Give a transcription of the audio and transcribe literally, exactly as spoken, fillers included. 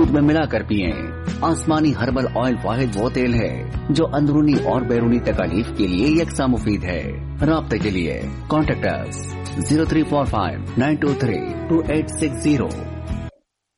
दूध में मिलाकर पिए। आसमानी हर्बल ऑयल वाहिद वो तेल है जो अंदरूनी और बैरूनी तकलीफ के लिए यकसा मुफीद है। राब्ते के लिए contact us zero three four five nine to three to eight six zero.